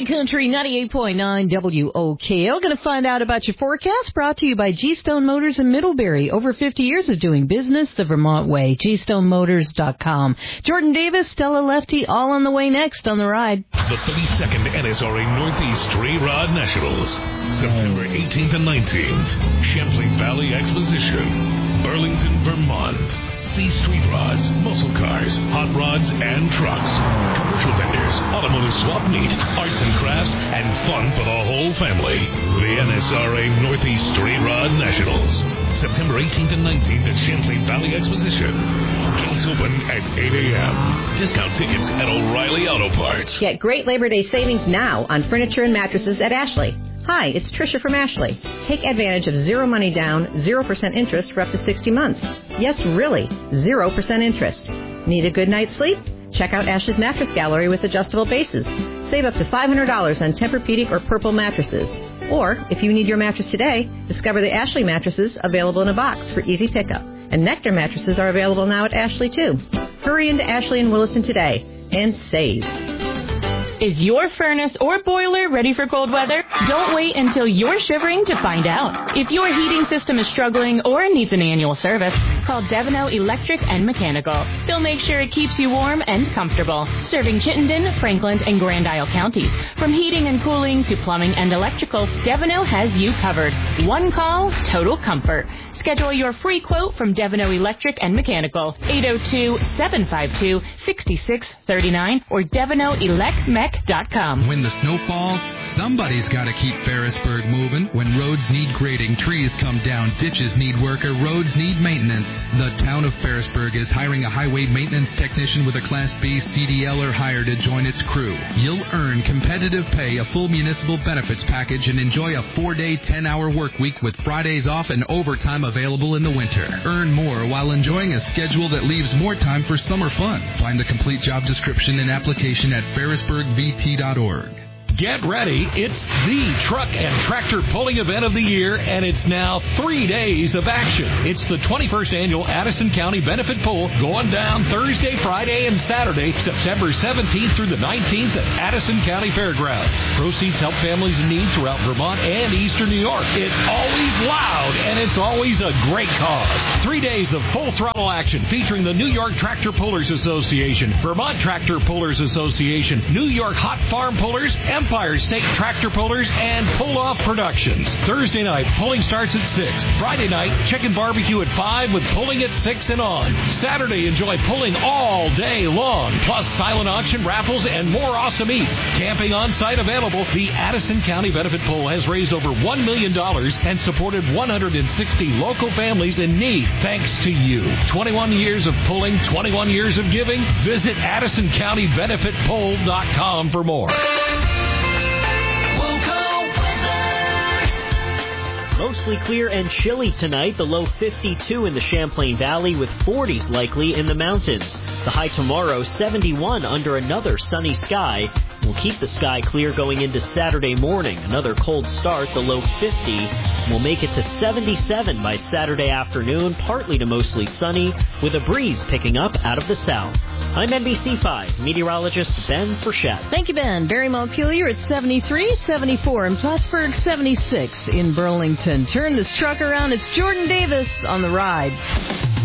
Country 98.9 WOKO. Going to find out about your forecast, brought to you by G-Stone Motors in Middlebury. Over 50 years of doing business the Vermont way. GStoneMotors.com. Jordan Davis, Stella Lefty, all on the way next on the ride. The 32nd NSRA Northeast Stray Rod Nationals, September 18th and 19th. Champlain Valley Exposition, Burlington, Vermont. See street rods, muscle cars, hot rods, and trucks. Commercial vendors, automotive swap meet, arts and crafts, and fun for the whole family. The NSRA Northeast Stray Rod Nationals, September 18th and 19th at Champlain Valley Exposition. Gates open at 8 a.m. Discount tickets at O'Reilly Auto Parts. Get great Labor Day savings now on furniture and mattresses at Ashley. Hi, it's Tricia from Ashley. Take advantage of zero money down, 0% interest for up to 60 months. Yes, really, 0% interest. Need a good night's sleep? Check out Ashley's Mattress Gallery with adjustable bases. Save up to $500 on Tempur-Pedic or Purple mattresses. Or, if you need your mattress today, discover the Ashley mattresses available in a box for easy pickup. And Nectar mattresses are available now at Ashley, too. Hurry into Ashley and Williston today and save. Is your furnace or boiler ready for cold weather? Don't wait until you're shivering to find out. If your heating system is struggling or needs an annual service, call Devino Electric and Mechanical. They'll make sure it keeps you warm and comfortable. Serving Chittenden, Franklin, and Grand Isle counties. From heating and cooling to plumbing and electrical, Devino has you covered. One call, total comfort. Schedule your free quote from Devino Electric and Mechanical, 802-752-6639 or DevinoElectMech.com. When the snow falls, somebody's got to keep Ferrisburg moving. When roads need grading, trees come down, ditches need work, or roads need maintenance. The town of Ferrisburg is hiring a highway maintenance technician with a Class B CDL or higher to join its crew. You'll earn competitive pay, a full municipal benefits package, and enjoy a 4-day, 10-hour work week with Fridays off and overtime available in the winter. Earn more while enjoying a schedule that leaves more time for summer fun. Find the complete job description and application at ferrisburgvt.org. Get ready. It's the truck and tractor pulling event of the year, and it's now 3 days of action. It's the 21st annual Addison County Benefit Pull going down Thursday, Friday, and Saturday, September 17th through the 19th at Addison County Fairgrounds. Proceeds help families in need throughout Vermont and Eastern New York. It's always loud, and it's always a great cause. 3 days of full throttle action featuring the New York Tractor Pullers Association, Vermont Tractor Pullers Association, New York Hot Farm Pullers, Empire State Tractor Pullers, and Pull Off Productions. Thursday night, pulling starts at 6. Friday night, chicken barbecue at 5 with pulling at 6 and on. Saturday, enjoy pulling all day long, plus silent auction, raffles, and more awesome eats. Camping on site available. The Addison County Benefit Pull has raised over $1 million and supported 160 local families in need. Thanks to you. 21 years of pulling, 21 years of giving. Visit AddisonCountyBenefitPull.com for more. Mostly clear and chilly tonight. The low 52 in the Champlain Valley with 40s likely in the mountains. The high tomorrow 71 under another sunny sky. We'll keep the sky clear going into Saturday morning. Another cold start, the low 50. We'll make it to 77 by Saturday afternoon, partly to mostly sunny, with a breeze picking up out of the south. I'm NBC5 meteorologist Ben Frechette. Thank you, Ben. Barry Montpelier at 73, 74 in Plattsburgh, 76 in Burlington. Turn this truck around. It's Jordan Davis on the ride.